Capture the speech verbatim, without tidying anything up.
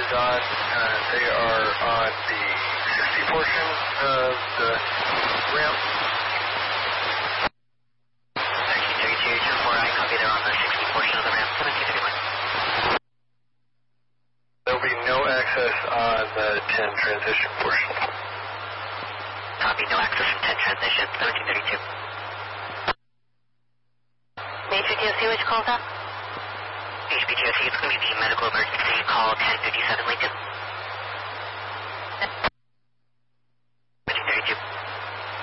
is on. Uh, they are on the sixty portion of the ramp. thirteen thirty-two, two four, I copy. They're on the sixty portion of the ramp. seventeen thirty-one. There will be no access on the ten transition portion. Copy, no access from ten transition. seventeen thirty-two. H P T O C, which call is that? H P T O C, it's going to be the medical emergency call ten fifty-seven Lincoln.